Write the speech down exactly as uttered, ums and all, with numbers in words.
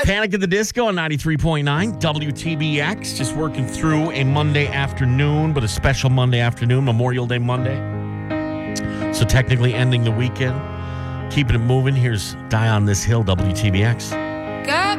Panic at the Disco on ninety-three point nine W T B X. Just working through a Monday afternoon, but a special Monday afternoon, Memorial Day Monday. So technically ending the weekend. Keeping it moving. Here's Die on This Hill, W T B X. Got